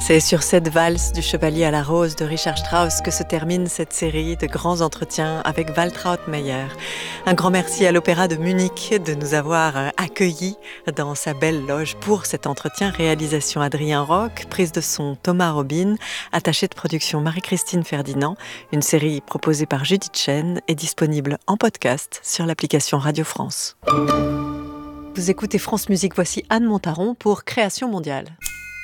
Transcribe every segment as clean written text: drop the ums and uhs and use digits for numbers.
C'est sur cette valse du Chevalier à la Rose de Richard Strauss que se termine cette série de grands entretiens avec Waltraud Meyer. Un grand merci à l'Opéra de Munich de nous avoir accueillis dans sa belle loge pour cet entretien. Réalisation Adrien Roch, prise de son Thomas Robin, attachée de production Marie-Christine Ferdinand. Une série proposée par Judith Chen est disponible en podcast sur l'application Radio France. Vous écoutez France Musique, voici Anne Montaron pour Création mondiale.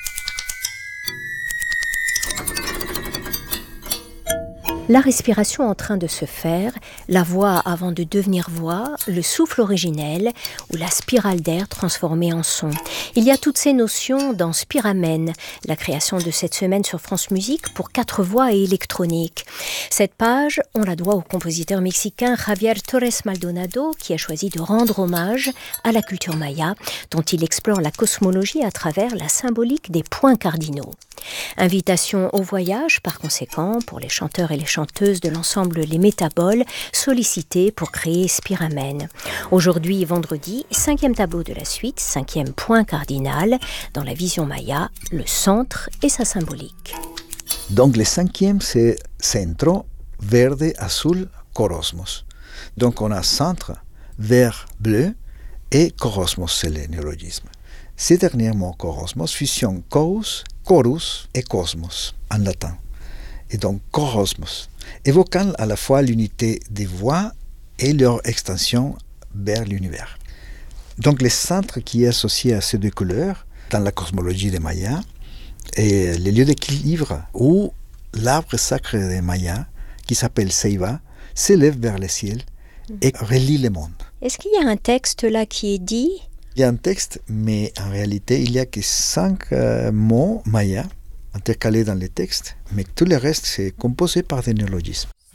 La respiration en train de se faire, la voix avant de devenir voix, le souffle originel ou la spirale d'air transformée en son. Il y a toutes ces notions dans Spiramen, la création de cette semaine sur France Musique pour 4 voix et électronique. Cette page, on la doit au compositeur mexicain Javier Torres Maldonado qui a choisi de rendre hommage à la culture maya dont il explore la cosmologie à travers la symbolique des points cardinaux. Invitation au voyage, par conséquent, pour les chanteurs et les chanteuses de l'ensemble Les Métaboles, sollicités pour créer Spiramen. Aujourd'hui, vendredi, 5e tableau de la suite, 5e point cardinal, dans la vision maya, le centre et sa symbolique. Donc le 5e, c'est Centro, Verde, Azul, Corosmos. Donc on a centre, vert, bleu, et Corosmos, c'est le néologisme. Ces derniers mots, Corosmos, fusion chorus et cosmos en latin. Et donc Corosmos, évoquant à la fois l'unité des voix et leur extension vers l'univers. Donc le centre qui est associé à ces deux couleurs dans la cosmologie des Mayas est le lieu d'équilibre où l'arbre sacré des Mayas, qui s'appelle Ceiba, s'élève vers le ciel et relie le monde. Est-ce qu'il y a un texte là qui est dit ? Il y a un texte, mais en réalité, il n'y a que 5 mots mayas intercalés dans les textes, mais tout le reste, c'est composé par des néologismes.